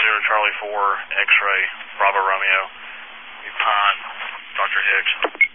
Charlie 4, X-ray, Bravo Romeo, Pine, Dr. Hicks.